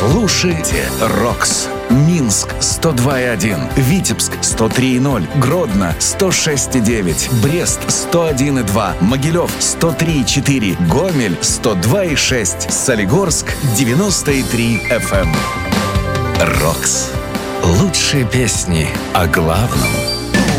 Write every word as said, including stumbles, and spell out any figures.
Слушайте Рокс. Минск сто два и один, Витебск сто три и ноль, Гродно сто шесть и девять, Брест сто один и два, Могилев сто три и четыре, Гомель сто два и шесть, Солигорск девяносто и три эф эм. Рокс. Лучшие песни о главном.